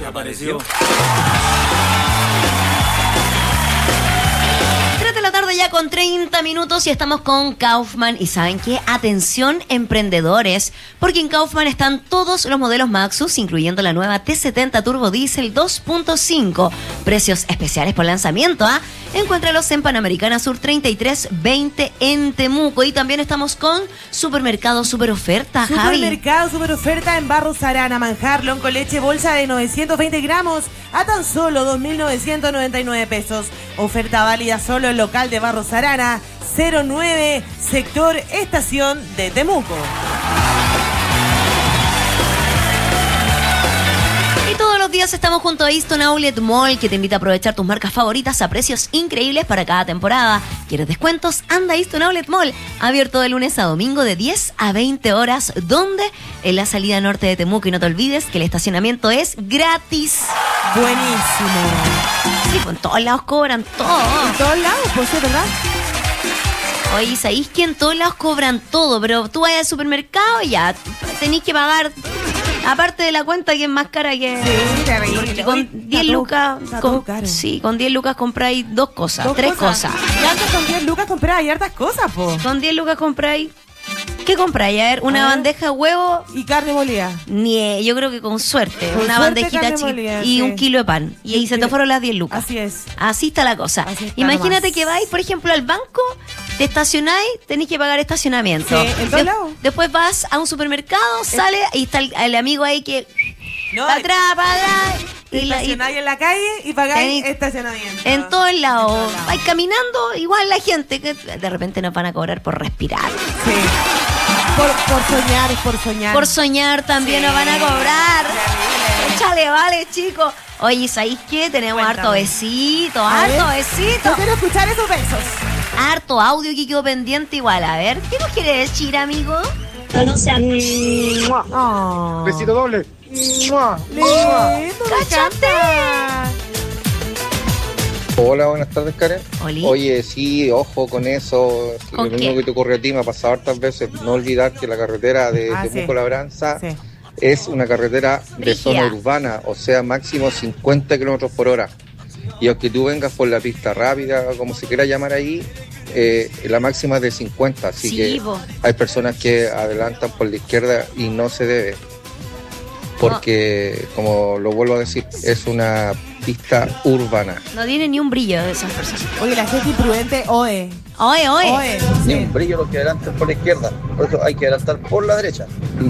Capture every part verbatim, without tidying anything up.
desapareció. De la tarde ya con treinta minutos y estamos con Kaufman. Y ¿saben qué? Atención emprendedores, porque en Kaufman están todos los modelos Maxus, incluyendo la nueva T setenta Turbo Diesel dos punto cinco. Precios especiales por lanzamiento, ¿ah? ¿eh? Encuéntralos en Panamericana Sur treinta y tres veinte en Temuco. Y también estamos con Supermercado Super Oferta, Javi. Supermercado Super Oferta en Barros Arana, manjar, lon con leche, bolsa de novecientos veinte gramos a tan solo dos mil novecientos noventa y nueve pesos. Oferta válida solo en local de Barros Arana, cero nueve, sector Estación de Temuco. Y todos los días estamos junto a Easton Outlet Mall, que te invita a aprovechar tus marcas favoritas a precios increíbles para cada temporada. ¿Quieres descuentos? Anda a Easton Outlet Mall, abierto de lunes a domingo de diez a veinte horas, donde en la salida norte de Temuco. Y no te olvides que el estacionamiento es gratis. Buenísimo. Sí, pues en todos lados cobran todo. En todos lados, pues sí, ¿verdad? Oye, ¿sabéis que en todos lados cobran todo? Pero tú vas al supermercado y ya tenés que pagar, aparte de la cuenta que es más cara que... Sí, terrible. Con diez lucas... Con, caro. Sí, con diez lucas compráis dos cosas, dos tres cosas. cosas. Y antes con diez lucas compráis hartas cosas, po. Con diez lucas compráis... ¿Qué compráis? A ver, una a ver. bandeja de huevo... Y carne molida. Ni, yo creo que con suerte. Con una suerte, bandejita carne chiquita molida, y sí. un kilo de pan. Y ahí se te fueron las diez lucas. Así es. Así está la cosa. Así está Imagínate nomás. que vais, por ejemplo, al banco, te estacionáis, tenéis que pagar estacionamiento. Sí, en todos lados. Después vas a un supermercado, sale y está el, el amigo ahí que... No, para atrás, para atrás. y la- estacionáis en la calle y pagáis Tení- estacionamiento. En todos lados. todos lados. Vais caminando, igual la gente, que de repente nos van a cobrar por respirar. Sí. Por, por soñar, es por soñar. Por soñar también Sí. nos van a cobrar. Terrible. Échale, vale, chicos. Oye, ¿sabéis qué? Tenemos Cuéntame. harto besito, A harto ver. besito. Yo quiero escuchar esos besos. Harto audio que quedó pendiente igual. A ver, ¿qué nos quiere decir, amigo? Oh. Besito doble. ¡Mua! Lindo, me ¡Cáchate! encanta. Hola, buenas tardes, Karen. Oli. Oye, sí, ojo con eso. ¿Con Lo qué? mismo que te ocurrió a ti me ha pasado hartas veces. No olvidar que la carretera de Ah, Temuco sí. Labranza Sí. es una carretera de Brígida. zona urbana, o sea, máximo cincuenta kilómetros por hora. Y aunque tú vengas por la pista rápida, como se quiera llamar ahí, eh, la máxima es de cincuenta. Así Sí, que po. hay personas que adelantan por la izquierda y no se debe. Porque, como lo vuelvo a decir, es una pista urbana. No tiene ni un brillo de esas personas. Oye, la gente imprudente, oe. Oye, oye. Oe. Ni Sí. un brillo los que adelantan por la izquierda. Por eso hay que adelantar por la derecha.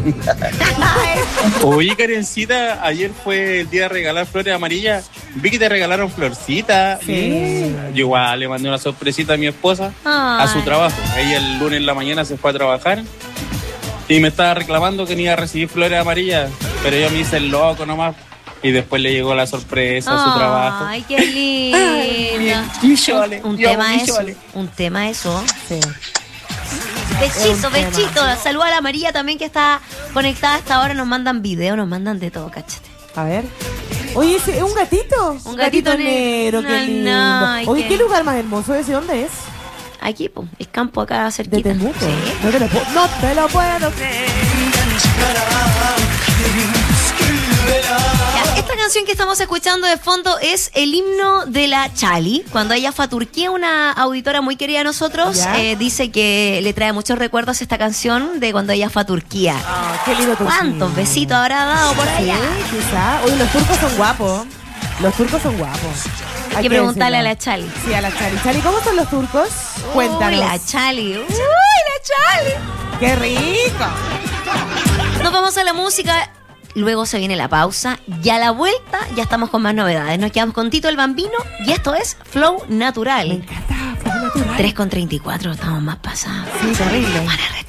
Oye, Karencita, ayer fue el día de regalar flores amarillas. Vi que te regalaron florcitas. Sí. Yo igual le mandé una sorpresita a mi esposa Ay. a su trabajo. Ella el lunes en la mañana se fue a trabajar y me estaba reclamando que no iba a recibir flores amarillas, pero yo me hice el loco nomás y después le llegó la sorpresa a su trabajo. Ay, qué lindo. Y chole, Un yo tema amo mi eso. chole. Un tema eso. Sí. Besito, Un tema. besito. Saluda a la María también que está conectada hasta ahora. Nos mandan videos, nos mandan de todo, cáchate. A ver. Oye, ¿ese ¿es un gatito? Un gatito negro, negro. qué lindo. No, ay, Oye, qué- ¿qué lugar más hermoso ese? ¿Dónde es? Aquí, pues, el campo acá De cerquita. Temuco. Sí. No te lo puedo, no te lo puedo creer. Ya, esta canción que estamos escuchando de fondo es el himno de la Chali. Cuando ella fue a Turquía, una auditora muy querida a nosotros, ¿Ya? eh, dice que le trae muchos recuerdos esta canción de cuando ella fue a Turquía. Ah, qué lindo Turquía. ¿Cuántos besitos habrá dado por allá? Sí, quizá. Oye, los turcos son guapos. Los turcos son guapos. Hay que preguntarle a la Chali. Sí, a la Chali. Chali, ¿cómo son los turcos? Cuéntanos. Uy, la Chali. Uy, la Chali. ¡Qué rico! Nos vamos a la música. Luego se viene la pausa y a la vuelta ya estamos con más novedades. Nos quedamos con Tito el Bambino y esto es Flow Natural. Me encanta. Flow Natural. tres con treinta y cuatro, estamos más pasados. Sí, terrible. Para